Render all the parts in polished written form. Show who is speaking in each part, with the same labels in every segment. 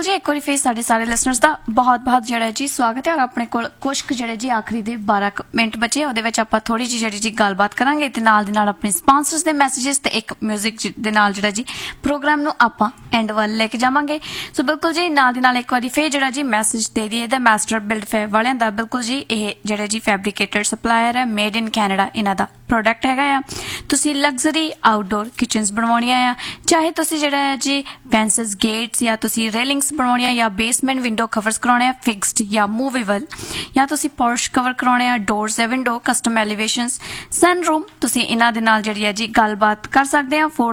Speaker 1: बिल्कुल जी एक बार फिर सारे लिसनर्स का बहुत बहुत जो जी स्वागत है और अपने को कुछ जो जी आखिरी दे 12 मिनट बचे ਉਹਦੇ ਵਿੱਚ ਆਪਾਂ ਥੋੜੀ ਜਿਹੀ ਜੀ ਗੱਲਬਾਤ ਕਰਾਂਗੇ ਤੇ ਨਾਲ ਦੀ ਨਾਲ ਆਪਣੇ ਸਪਾਂਸਰਸ ਦੇ ਮੈਸੇजेस ਤੇ ਇੱਕ 뮤직 ਦੇ ਨਾਲ ਜਿਹੜਾ ਜੀ ਪ੍ਰੋਗਰਾਮ ਨੂੰ ਆਪਾਂ ਐਂਡ ਵੱਲ ਲੈ ਕੇ ਜਾਵਾਂਗੇ ਸੋ ਬਿਲਕੁਲ ਜੀ ਨਾਲ ਦੀ ਨਾਲ ਇੱਕ ਵਾਰੀ ਫੇਰ ਜਿਹੜਾ ਜੀ ਮੈਸੇਜ ਦੇ ਦਈਏ ਦਾ ਮਾਸਟਰ ਬਿਲਡ ਫੇਅਰ ਵਾਲਿਆਂ ਦਾ ਬਿਲਕੁਲ ਜੀ ਇਹ ਜਿਹੜੇ ਜੀ ਫੈਬਰੀਕੇਟਰ ਸਪਲਾਇਰ ਹੈ ਮੇਡ ਇਨ ਕੈਨੇਡਾ ਇਹਨਾਂ ਦਾ प्रोडक्ट हैगा आ तुसी लग्जरी आउटडोर किचन्स बनवाउणियां आ चाहे तुसी जिहड़ा है जी फेंसेस गेट्स या तुसी रेलिंग्स बनवाउणियां या बेसमेंट विंडो कवर्स कराउणे आ फिक्स्ड या मूवेबल या तुसी पोर्च कवर कराउणे आ डोर्स या विंडो कस्टम एलिवेशंस सनरूम तुसी इन्हां दे नाल जिहड़ी है जी गलबात कर सकदे आ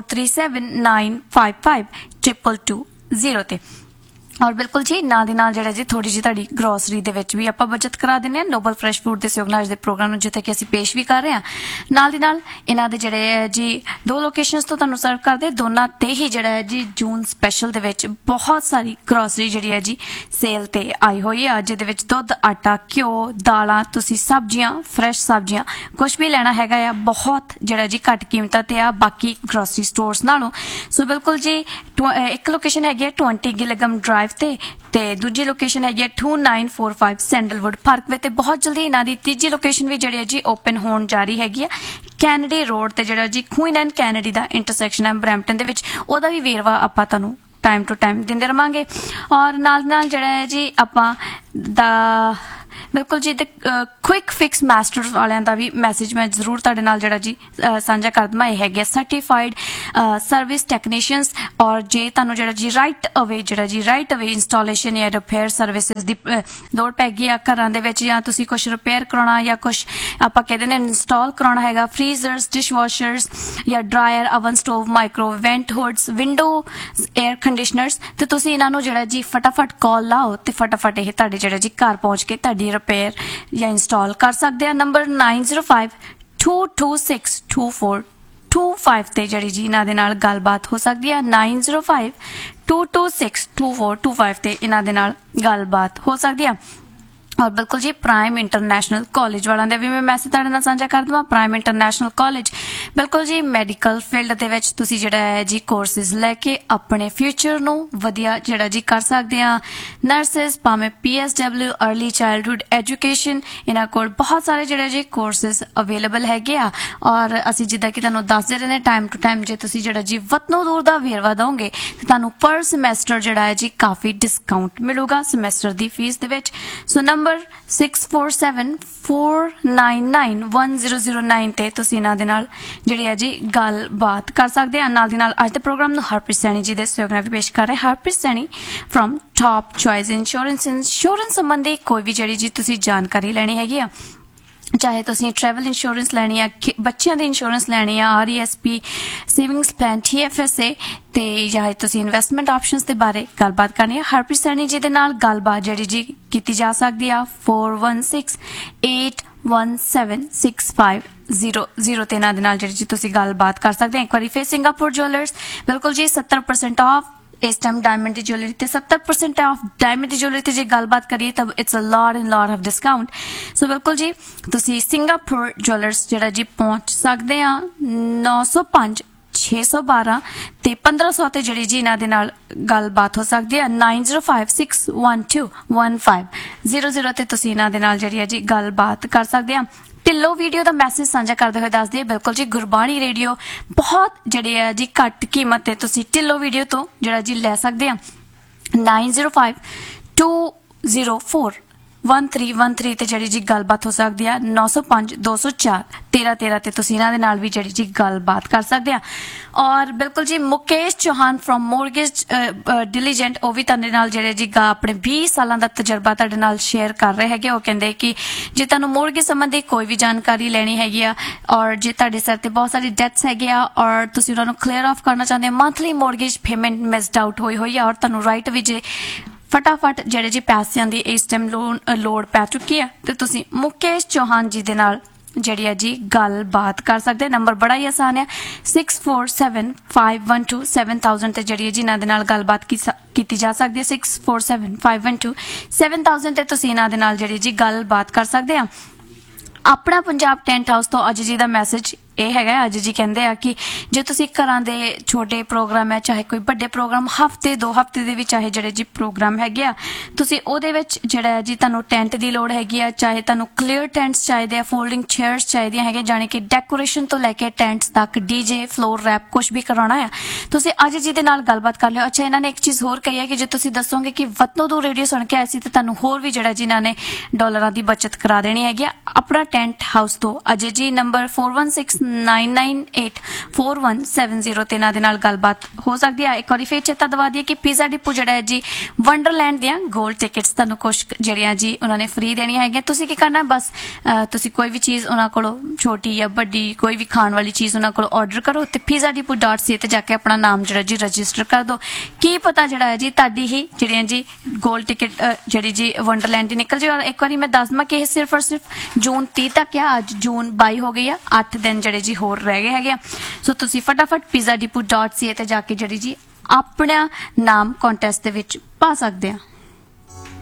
Speaker 1: 4379552220 ते और बिल्कुल जी नाल दी नाल जिहड़ा जी थोड़ी जी तुहाडी ग्रोसरी दे विच भी आपां बचत करा दिंदे आ नोबल फ्रैश फूड दे सहयोग नाल दे प्रोग्राम नूं जिथे कि असीं पेश भी कर रहे हां नाल दी नाल इन्हां दे जिहड़े जी दो लोकेशनस तो तुहानूं सर्व करदे दोनां ते ही जिहड़ा है जी जून स्पैशल दे विच बहुत सारी ग्रोसरी जिहड़ी है जी सेल ते आई होई है जिहदे विच दुध आटा घिओ दालां तुसीं सब्जियां फ्रैश सब्जियां कुछ भी लेना हैगा आ बहुत जिहड़ा जी घट कीमतां ते आ बाकी ग्रोसरी स्टोर्स नालों सो बिल्कुल जी एक लोकेशन हैगी 20 गिलगम ड्राइव ते दूजी लोकेशन है 2945 सैंडलवुड पार्क वे ते बहुत जल्दी इन्हां दी तीजी लोकेशन भी जिहड़ी है जी ओपन होण जा रही हैगी है कैनेडी रोड ते जिहड़ा जी क्वीन एंड कैनेडी दा इंटरसैक्शन है ब्रैम्पटन दे विच ओदा भी वेरवा आपां तुहानूं टाइम टू टाइम दिंदे रहांगे और नाल नाल जिहड़ा है जी आपां दा बिल्कुल जी क्विक फिक्स मास्टर्स वालियां दा भी मैसेज मैं जरूर तुहाडे नाल जिहड़ा जी साझा कर दवां इह हैगे सर्टिफाइड सर्विस टैक्नीशियंस और जे तुहानूं जिहड़ा जी राइट अवे इंस्टॉलेशन या रिपेयर सर्विसेज दी लोड़ पैगी आ घरां दे विच जां तुसीं कुछ रिपेयर कराउणा या कुछ आपां कहदे ने इंस्टॉल कराउणा हैगा फ्रीजर्स डिशवॉशर्स या dryer oven stove micro went hoods window air conditioners ते तुसीं इन्हां नूं जिहड़ा जी फटाफट कॉल लाओ ते फटाफट इह तुहाडे जिहड़ा जी घर पहुंच के तुहाडी रिपेयर या इंस्टॉल कर सकते हैं नंबर 9052262425 ते जड़ी जी इन्हां दे नाल गलबात हो सकती है 9052262425 ते इन्हां दे नाल गलबात हो सकती है और बिल्कुल जी प्राइम इंटरनेशनल कॉलेज वालों का भी मैं मैसेज तुहाडे नाल साझा कर दवां प्राइम इंटरनेशनल कॉलेज बिल्कुल जी मैडिकल फील्ड दे विच तुसीं जिहड़ा है जी कोर्सेज लैके अपने फ्यूचर नूं वधिया जिहड़ा जी कर सकदे आ नर्सिस भावें PSW अर्ली चाइल्डहुड एजुकेशन इन्हां कोल बहुत सारे जिहड़े जी कोर्सेज अवेलेबल हैगे आ और असीं जिद्दां कि तुहानूं दसदे रहंदे टाइम टू टाइम जे तुसीं जिहड़ा जी वतनों दूर दा वेरवा दोगे ते तुहानूं पर semester जिहड़ा है जी काफ़ी डिस्काउंट मिलूगा semester दी फीस दे विच सो नंबर 6474991009 ते तुसीं इन्हां दे नाल जिहड़ी है जी गलबात कर सकदे आ नाल दी नाल अज दे प्रोग्राम नूं हरप्रीत सैनी जी दे सहयोग नाल पेश कर रहे Harpreet Saini from top choice insurance संबंधी कोई भी जिहड़ी जी तुसीं जानकारी लैनी हैगी आ चाहे तुसीं ट्रैवल इंश्योरेंस लैनी है बच्चों दी इंश्योरेंस लैनी है RESP सेविंग्स प्लान TFSA ते चाहे तुसीं इन्वेस्टमेंट ऑप्शंस दे बारे गलबात करनी है हरप्रीत सैनी जी दे नाल गलबात जिहड़ी जी कीती जा सकदी आ 4168176500 ते इन्हां दे नाल जिहड़ी जी तुसीं गलबात कर सकदे एक बारी फिर सिंगापुर ज्वेलर्स बिल्कुल जी 70% ऑफ इस टाइम डायमंड की ज्वेलरी ते 70% ऑफ डायमंड की ज्वेलरी ते जे गलबात करिए तब it's a lot of discount so बिल्कुल जी तुसी सिंगापुर ज्वेलर्स जिहड़ा जी पहुंच सकदे आ 905 612 ते 1500 ते जिहड़ी जी इन्हां दे नाल गलबात हो सकदी है 9056121500 ते तुसी इन्हां दे नाल जिहड़ी है जी गलबात कर सकदे आ ढिल्लो वीडियो का मैसेज साझा करते हुए दस दिए बिल्कुल जी गुरबाणी रेडियो बहुत जड़े है जी घट कीमत ते तुसी ढिल्लो वीडियो तो जड़ा जी लै सकते हैं 9052041313 ते जड़ी जी गलबात हो सकती है 9052041313 ते तुसी इन्हां दे नाल भी जड़ी जी गलबात कर सकते हैं और बिल्कुल जी Mukesh Chauhan from mortgage diligent वो भी तुहाडे नाल जिहड़े जी अपने 20 सालां दा तजर्बा तुहाडे नाल शेयर कर रहे हैगे वो कहंदे कि जे तुहानूं मोरगेज संबंधी कोई भी जानकारी लेनी हैगी आ और जे तुहाडे सिर ते बहुत सारी डेट्स हैगे आ और तुसी उन्हां नूं क्लीयर ऑफ करना चाहते हैं monthly mortgage payment missed out होई और तुहानूं राइट भी जे फटाफट जिहड़े जी पैसिਆਂ ਦੀ इस टाइम लोड़ पै चुकी है तो तुसी मुकेश चौहान जी दे नाल जिहड़ी है जी गलबात कर सकते हैं नंबर बड़ा ही आसान है 6475127000 ते जिहड़ी है जी इन्हां दे नाल गलबात कीती जा सकदी है 6475127000 ते तुसी इन्हां दे नाल जिहड़ी जी गलबात कर सकदे आ अपना पंजाब टेंट हाउस तो अज जी दा मैसेज ਇਹ ਹੈਗਾ ਅੱਜ ਜੀ ਕਹਿੰਦੇ ਆ ਕਿ ਜੇ ਤੁਸੀਂ ਘਰਾਂ ਦੇ ਛੋਟੇ ਪ੍ਰੋਗਰਾਮ ਹੈ ਚਾਹੇ ਕੋਈ ਵੱਡੇ ਪ੍ਰੋਗਰਾਮ ਹਫਤੇ 2 ਹਫਤੇ ਦੇ ਵਿੱਚ ਚਾਹੇ ਜਿਹੜੇ ਜੀ ਪ੍ਰੋਗਰਾਮ ਹੈਗੇ ਆ ਤੁਸੀਂ ਉਹਦੇ ਵਿੱਚ ਜਿਹੜਾ ਹੈ ਜੀ ਤੁਹਾਨੂੰ ਟੈਂਟ ਦੀ ਲੋੜ ਹੈਗੀ ਆ ਚਾਹੇ ਤੁਹਾਨੂੰ ਕਲੀਅਰ ਟੈਂਟਸ ਚਾਹੀਦੇ ਆ ਫੋਲਡਿੰਗ ਚੇਅਰਸ ਚਾਹੀਦੀਆਂ ਹੈਗੇ ਜਾਣੀ ਕਿ ਡੈਕੋਰੇਸ਼ਨ ਤੋਂ ਲੈ ਕੇ ਟੈਂਟਸ ਤੱਕ ਡੀਜੇ ਫਲੋਰ ਰੈਪ ਕੁਝ ਵੀ ਕਰਾਉਣਾ ਆ ਤੁਸੀਂ ਅੱਜ ਜੀ ਦੇ ਨਾਲ ਗੱਲਬਾਤ ਕਰ ਲਿਓ ਅੱਛਾ ਇਹਨਾਂ ਨੇ ਇੱਕ ਚੀਜ਼ ਹੋਰ ਕਹੀ ਹੈ ਕਿ ਜੇ ਤੁਸੀਂ ਦੱਸੋਗੇ ਕਿ ਵਤਨੋ ਤੋਂ ਰੇਡੀਓ ਸੁਣ ਕੇ ਆਏ ਸੀ ਤੇ ਤੁਹਾਨੂੰ ਹੋਰ ਵੀ ਜਿਹੜਾ ਜਿਨ੍ਹਾਂ ਨੇ ਡਾਲਰਾਂ ਦੀ ਬਚਤ ਕਰਾ ਦੇਣੀ ਹੈਗੀ ਆ ਆਪਣਾ ਟੈਂਟ ਹਾਊਸ ਤੋਂ ਅਜੇ ਜੀ ਨੰਬਰ 4169984170 ਤੇ ਇਹਨਾਂ ਦੇ ਨਾਲ ਗੱਲਬਾਤ ਹੋ ਸਕਦੀ ਹੈ ਇੱਕ ਵਾਰੀ ਫੇਰ ਚੇਤਾ ਦਵਾ ਦਈਏ ਕਿ ਪੀਜ਼ਾ ਡਿਪੂ ਜਿਹੜਾ ਹੈ ਜੀ ਵੰਡਰਲੈਂਡ ਦੀਆਂ ਗੋਲਡ ਟਿਕਟਸ ਤੁਹਾਨੂੰ ਕੁਝ ਜਿਹੜੀਆਂ ਜੀ ਉਹਨਾਂ ਨੇ ਫ੍ਰੀ ਦੇਣੀਆਂ ਹੈਗੀਆਂ ਤੁਸੀਂ ਕੀ ਕਰਨਾ ਬਸ ਤੁਸੀਂ ਕੋਈ ਵੀ ਚੀਜ਼ ਉਹਨਾਂ ਕੋਲੋਂ ਛੋਟੀ ਜਾਂ ਵੱਡੀ ਕੋਈ ਵੀ ਖਾਣ ਵਾਲੀ ਚੀਜ਼ ਉਹਨਾਂ ਕੋਲੋਂ ਆਰਡਰ ਕਰੋ ਤੇ pizzadepot.ca ਤੇ ਜਾ ਕੇ ਆਪਣਾ ਨਾਮ ਜਿਹੜਾ ਜੀ ਰਜਿਸਟਰ ਕਰ ਦਿਓ ਕੀ ਪਤਾ ਜਿਹੜਾ ਹੈ ਜੀ ਤੁਹਾਡੀ ਹੀ ਜਿਹੜੀਆਂ ਜੀ ਗੋਲਡ ਟਿਕਟ ਜਿਹੜੀ ਜੀ ਵੰਡਰਲੈਂਡ ਦੀ ਨਿਕਲ ਜਾਏ ਔਰ ਇੱਕ ਵਾਰੀ ਮੈਂ ਦੱਸ ਦਵਾਂ ਕਿ ਇਹ ਸਿਰਫ ਔਰ ਸਿਰਫ ਜੂਨ 30 ਤੱਕ ਆ ਅੱਜ ਜੂਨ 22 ਹੋ ਗਈ ਆ 8 ਦਿਨ ਜਿਹੜੇ ਜੀ ਹੋਰ ਰਹਿ ਗਏ ਹੈਗੇ ਆ ਸੋ ਤੁਸੀਂ ਫਟਾਫਟ pizzadepot.ca ਤੇ ਜਾ ਕੇ ਜਿਹੜੀ ਜੀ ਆਪਣਾ ਨਾਮ ਕੰਟੈਸਟ ਦੇ ਵਿੱਚ ਪਾ ਸਕਦੇ ਆ